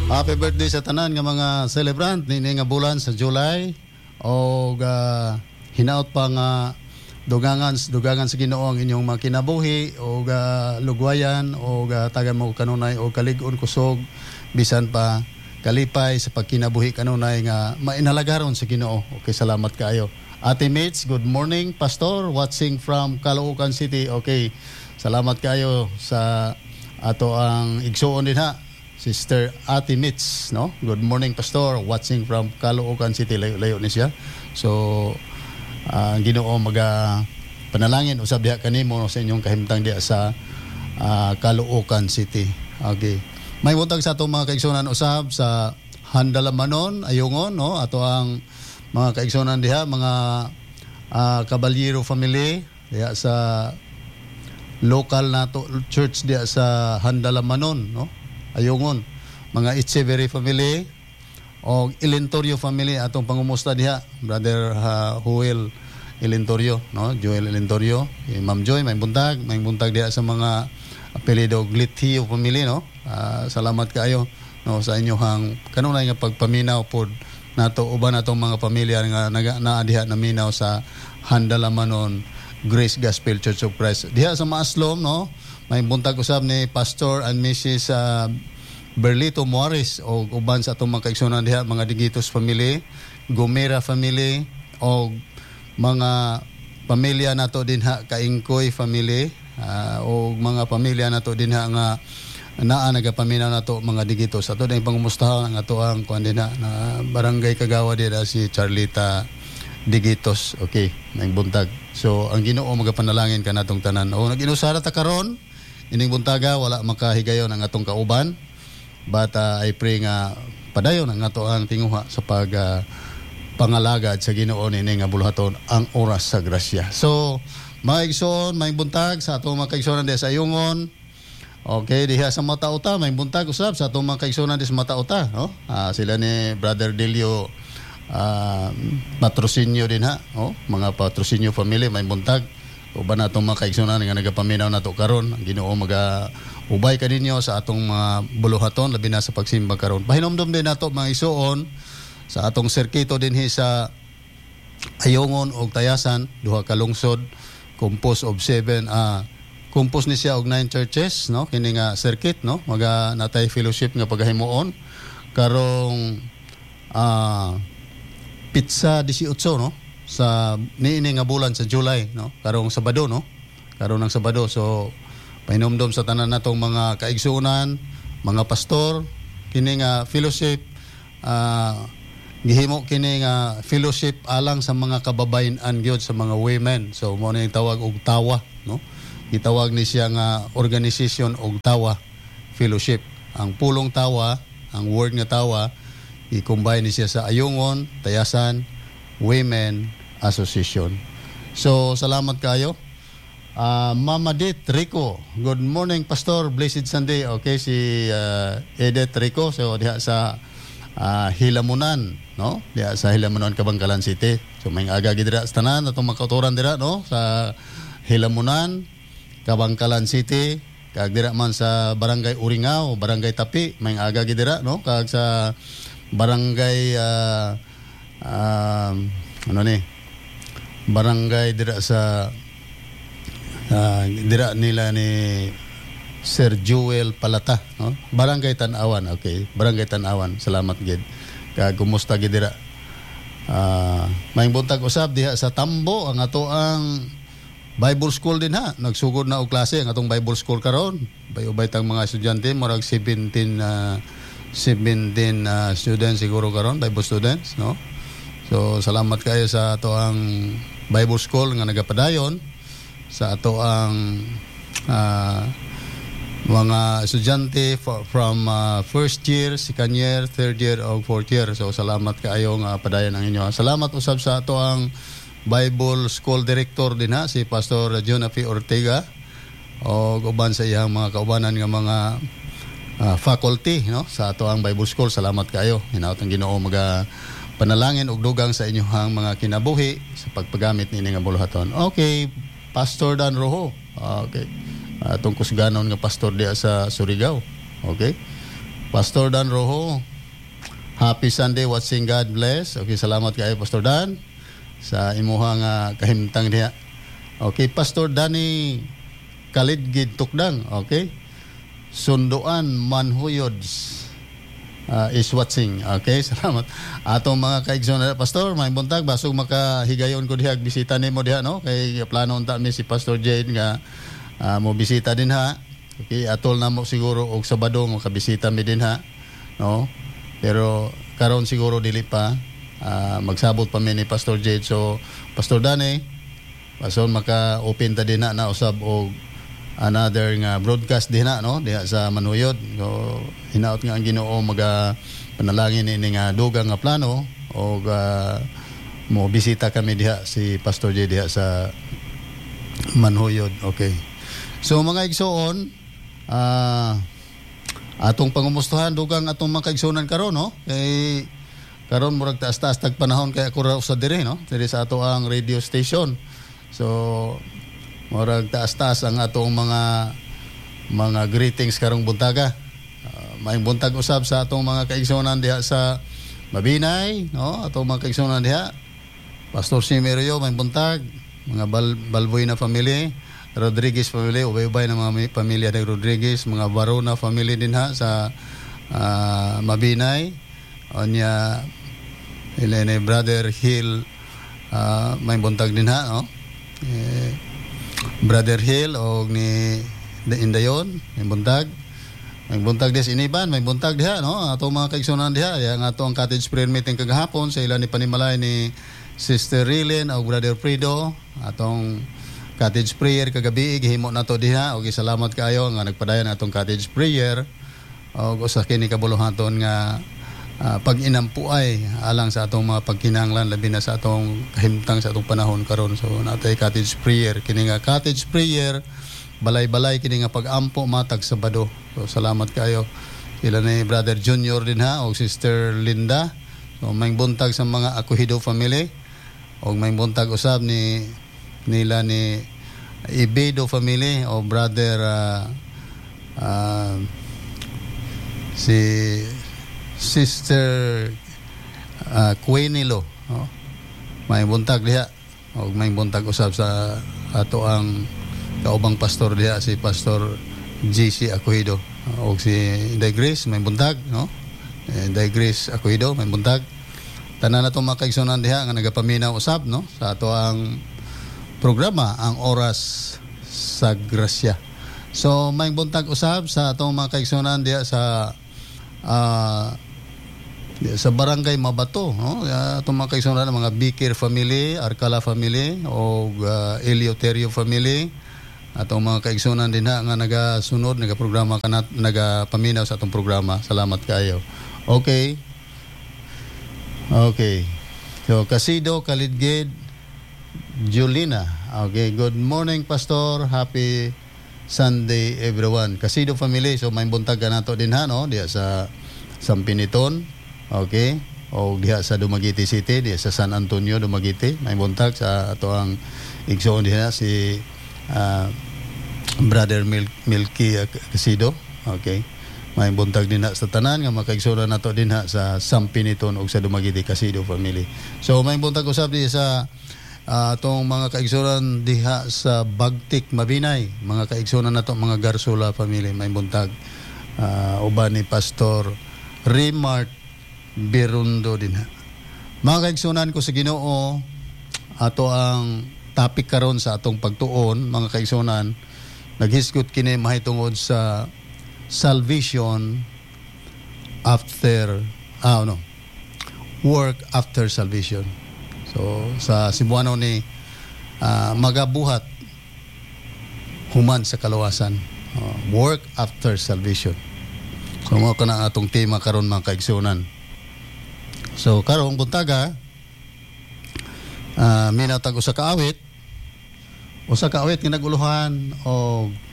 Happy birthday sa tanan nga mga celebrant nini nga bulan sa July o hinaot pa nga dugangan sa Ginoo ang inyong mga kinabuhi o lugwayan o tagan mo kanunay o kalig-on kusog bisan pa kalipay sa pagkinabuhi kanunay nga mainhalagaron sa Ginoo. Okay, salamat kaayo. Ate Mitch, good morning. Pastor, watching from Caloocan City. Okay, salamat kayo sa ato ang igsuon din ha. Sister Ate Mitch, no? Good morning, Pastor. Watching from Caloocan City. Layo ni siya. So, ang Ginoo panalangin usab diha kanimo sa inyong kahimtang diha sa Caloocan City. Okay. May buntag sa atong mga kaigsunan usab sa Handalamanon, Ayungon, no? Ato ang mga kaigsunan diha, mga Caballero family diha sa local nato church diha sa Handalamanon, no? Ayungon, mga Echeverry family o Ilentorio family atong pangumusta diha, Brother Joel Ilentorio, no? Joel Ilentorio, Ma'am Joy, may buntag diha sa mga apelyido Glitio family, no? Salamat kaayo, no, sa inyong kanunay nga pagpaminaw pod nato uban atong mga pamilya nga naa diha naminaw sa Handalamanon Grace Gospel Church of Christ diha sa Maaslom, no? May buntag usab ni Pastor and Mrs. Berlito Morris o uban sa atong mga kaigsunan diha, mga Digitos family, Gomera family o mga pamilya nato din ha, Kaingkoy family o mga pamilya nato din ha nga naa nagapaminaw nato mga Digitos. Ato din pangumustahan ang ato ang kuan din ha, na barangay Kagawa din si Charlita Digitos. Okay, may buntag. So ang Ginoo magapanalangin kanatong tanan. O naginusara ta karon ining buntaga wala makahigayon ang atong kauban, but I pray nga padayon ang ato ang tinguha sa pangalagad sa Ginoo nini nga buluhaton ang oras sa grasya. So mga igsoon, may buntag sa atong mga kaigsunan diha sa Ayungon. Okay, diha sa Matauta may buntag usab sa atong mga kaigsunan diha sa Matauta, no? Sila ni Brother Delio Patrocinio din ha, oh, mga Patrocinio family may buntag. Uban natong mga kaigsunan nga nagapaminaw nato karon, ang Ginoo ubay kaninyo sa atong mga buluhaton labi na sa pagsimba karon. Pahinomdom din nato mga isuon sa atong sirkito dinhi sa Ayungon og Tayasan, duha ka lungsod, composed of 7 composed ni siya og 9 churches, no? Kini nga circuit, no? Natay fellowship nga pagahimuon karong pizza 18, no? Sa niini nga bulan sa July, no? Karong Sabado, no? Karon ng Sabado. So pahinomdom sa tanan natong mga kaigsunan, mga pastor, kini nga fellowship gihimo kini nga fellowship alang sa mga kababayen-an gyud sa mga women. So mo ni tawag og tawa, no? Gitawag ni siya nga organization og tawa fellowship. Ang pulong tawa, ang word nga tawa, i-combine ni siya sa Ayungon, Tayasan, Women Association. So, salamat kayo. Mama Edith Rico. Good morning, Pastor. Blessed Sunday. Okay, si Edith Rico. So, diha sa Hilamunan, no? Diha sa Hilamunan, Kabangkalan City. So, may aga gidira sa tanan atong makauturan dira, no? Sa Hilamunan, Kabangkalan City. Kag dira man sa Barangay Uringao, Barangay Tapi, may aga gidira, no? Kag sa Barangay barangay dira sa dira nila ni Sir Joel Palata, no? Barangay Tanawan. Okay, Barangay Tanawan. Salamat gid. Kag kumusta gid dira? May buntag usab diha sa Tambo ang ato ang Bible School din ha. Nagsugod na og klase ang atong Bible School karon. Bay-ubay tang mga estudyante, murag 17 students siguro karon, Bible students, no? So salamat kayo sa ato ang Bible School nga nagapadayon sa ato ang mga estudyante from first year, second year, third year o fourth year. So salamat kayo nga padayon ang inyo. Salamat usab sa ato ang Bible School Director din ha, si Pastor Jonafi Ortega o uban sa iyang mga kaubanan nga mga faculty, no, sa ato ang Bible School. Salamat kayo. Hinaot ang Ginoo panalangin og dugang sa inyong mga kinabuhi sa pagpagamit nini nga buluhaton. Okay, Pastor Dan Rojo. Okay. Atong kusganon nga pastor diya sa Surigao. Okay. Pastor Dan Rojo, happy Sunday watching, God bless. Okay, salamat kayo Pastor Dan sa imuhang kahimtang diha. Okay, Pastor Dani Kalidgid Tukdang, okay? Sunduan Manhuyods is watching. Okay, salamat. Atong mga kaigsoon Pastor, may buntag basog makahigayon ko diha bisita nimo diha, no? Kay plano unta mi si Pastor Jade nga mo bisita din ha. Okay, atol na mo siguro og Sabado mo kabisita mi din ha, no? Pero karon siguro dili pa magsabot pa mi ni Pastor Jade. So Pastor Dani, pason maka-open ta din na usab og another nga broadcast din na, no, diha sa Manuyod. So hinaot nga ang Ginoo panalangin ini nga dugang nga plano og mo bisita kami diha si Pastor Jade diha sa Manuyod. Okay. So mga igsoon, atong pangumustahan dugang atong mga kaigsunan karon, no? Kay karon murag taas-taas tag panahon kay ako ra sa dire, no? Dire sa ato ang radio station. So murag taas-taas ang atong mga greetings karong buntaga. May buntag usab sa atong mga kaigsunan diha sa Mabinay, no? Atong mga kaigsunan diha. Pastor Simerio may buntag, mga Balboy na family, Rodriguez family, ubay-ubay na mga pamilya ng Rodriguez, mga Barona family din ha sa Mabinay. Onya Helene Brother Hill, may buntag din ha, no? Brother Hill o ni Indayon, may buntag. May buntag des iniban, may buntag diha, no? Ato mga kaigsunan diha, yang ato ang cottage prayer meeting kagahapon sa ilan ni panimalay ni Sister Rilin o Brother Frido, atong cottage prayer kagabi gihimo nato diha og salamat kaayo nga nagpadayon atong cottage prayer og usa kini kabuluhaton nga pag-inampuay alang sa atong mga pagkinahanglan labi na sa atong kahimtang sa atong panahon karon. So natay cottage prayer, kini nga cottage prayer balay-balay kini nga pag-ampo matag Sabado. So salamat kaayo sila ni Brother Junior din ha og Sister Linda. So may buntag sa mga Akuhido family og may buntag usab nila ni Ibedo family o Brother si Sister Quenilo, no? May buntag diha o may buntag usab sa ato ang kaubang pastor diha si Pastor JC Akuhido o si Inday Grace may buntag, no? Inday Grace Akuhido may buntag. Tanan na itong mga kaigsunan diha nga nagapaminaw usab, no? Sa ato ang programa ang Oras sa Grasya. So may buntag usab sa atong mga kaigsunan diha sa Barangay Mabato, no? Atong mga kaigsunan mga Bikir family, Arcala family o Eleuterio family. Atong mga kaigsunan din nga nagasunod nagaprograma kanat nagapaminaw sa atong programa. Salamat kayo. Okay. So Casido Kalidgid Julina. Okay, good morning Pastor. Happy Sunday everyone. Casido family, so may buntag ka nato din ha, no? Diya sa Sampiniton. Okay. O diya sa Dumaguete City, diya sa San Antonio, Dumaguete. May buntag sa ato ang igsoon diya si Brother Milky Casido. Okay. May buntag din ha sa tanan nga makaigsoon nato din ha sa Sampiniton o sa Dumaguete Casido family. So may buntag usab diya sa atong mga kaigsunan diha sa Bagtik Mabinay, mga kaigsunan nato mga Garsola family may buntag uban ni Pastor Remart Birundo din ha. Mga kaigsunan ko sa Ginoo, ato ang topic karon sa atong pagtuon mga kaigsunan, naghisgot kini mahitungod sa salvation after work after salvation. So sa Cebuano ni magabuhat human sa kaluwasan, work after salvation. So mo kana atong tema karon mga kaigsunan. So karong buntaga minatag usa ka awit nga naguluhan og